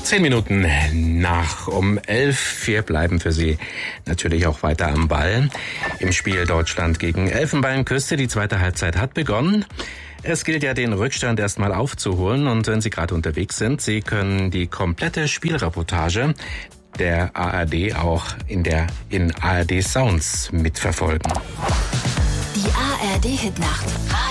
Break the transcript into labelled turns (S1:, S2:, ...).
S1: 10 Minuten nach um 11. Wir bleiben für Sie natürlich auch weiter am Ball. Im Spiel Deutschland gegen Elfenbeinküste. Die zweite Halbzeit hat begonnen. Es gilt ja, den Rückstand erstmal aufzuholen. Und wenn Sie gerade unterwegs sind, Sie können die komplette Spielreportage der ARD auch in ARD Sounds mitverfolgen.
S2: Die ARD Hitnacht.